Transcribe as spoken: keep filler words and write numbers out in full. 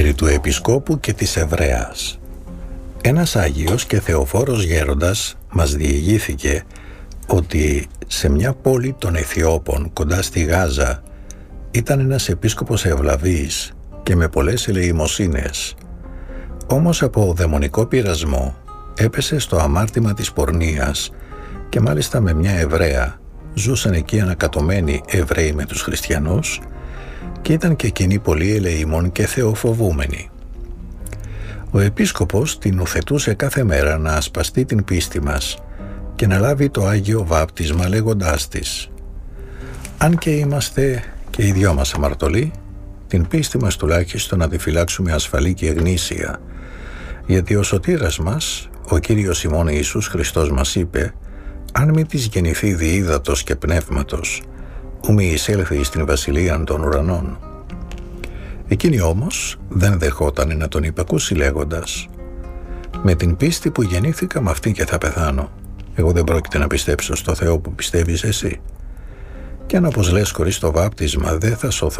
περί του Επισκόπου και της Εβραίας. Ένας Άγιος και Θεοφόρος γέροντας μας διηγήθηκε ότι σε μια πόλη των Αιθιώπων κοντά στη Γάζα ήταν ένας επίσκοπος ευλαβής και με πολλές ελεημοσύνες. Όμως από δαιμονικό πειρασμό έπεσε στο αμάρτημα της πορνείας και μάλιστα με μια Εβραία. Ζούσαν εκεί ανακατωμένοι Εβραίοι με τους χριστιανούς και ήταν και εκείνοι πολύ ελεημών και θεοφοβούμενοι. Ο επίσκοπος την ουθετούσε κάθε μέρα να ασπαστεί την πίστη μας και να λάβει το Άγιο Βάπτισμα λέγοντάς της: «Αν και είμαστε και οι δυο μας αμαρτωλοί, την πίστη μας τουλάχιστον να τη φυλάξουμε ασφαλή και γνήσια, γιατί ο σωτήρας μας, ο Κύριος ημών Ιησούς Χριστός μας είπε, αν μη της γεννηθεί διείδατος και πνεύματος, ου μη εισέλθει στην βασιλεία των ουρανών». Εκείνη όμως δεν δεχόταν να τον υπακούσει λέγοντας: «Με την πίστη που γεννήθηκα με αυτήν και θα πεθάνω. Εγώ δεν πρόκειται να πιστέψω στο Θεό που πιστεύεις εσύ. Και αν όπως λες χωρίς το βάπτισμα δεν θα σωθώ